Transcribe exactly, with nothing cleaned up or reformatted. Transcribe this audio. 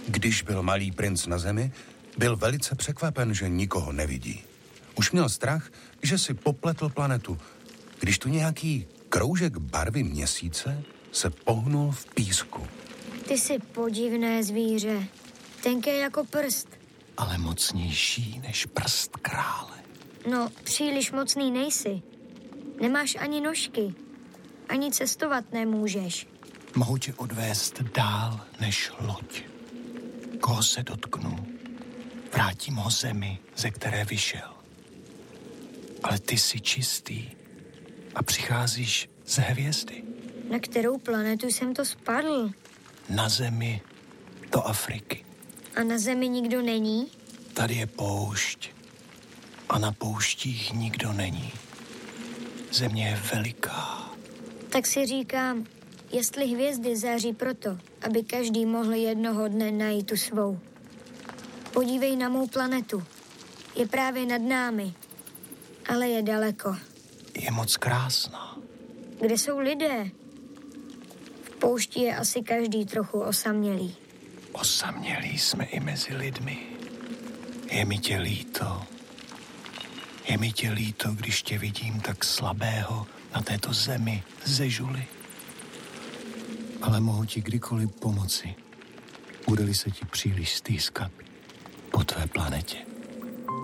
Když byl malý princ na zemi, byl velice překvapen, že nikoho nevidí. Už měl strach, že si popletl planetu, když tu nějaký kroužek barvy měsíce se pohnul v písku. Ty jsi podivné zvíře, tenké jako prst. Ale mocnější než prst krále. No, příliš mocný nejsi. Nemáš ani nožky, ani cestovat nemůžeš. Mohu tě odvést dál než loď. Koho se dotknu, vrátím ho zemi, ze které vyšel. Ale ty jsi čistý a přicházíš z hvězdy. Na kterou planetu jsem to spadl? Na zemi do Afriky. A na zemi nikdo není? Tady je poušť a na pouštích nikdo není. Země je veliká. Tak si říkám, jestli hvězdy září proto, aby každý mohl jednoho dne najít tu svou. Podívej na mou planetu. Je právě nad námi, ale je daleko. Je moc krásná. Kde jsou lidé? V poušti je asi každý trochu osamělý. Osamělí jsme i mezi lidmi. Je mi tě líto. Je mi tě líto, když tě vidím tak slabého na této zemi ze žuly. Ale mohu ti kdykoliv pomoci, bude-li se ti příliš stýskat po tvé planetě.